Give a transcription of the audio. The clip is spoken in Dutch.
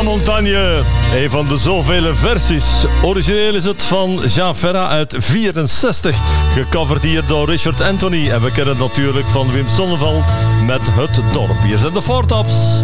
Montagne. Een van de zoveel versies. Origineel is het van Jean Ferrat uit 64. Gecoverd hier door Richard Anthony. En we kennen het natuurlijk van Wim Sonneveld met Het Dorp. Hier zijn de Four Tops.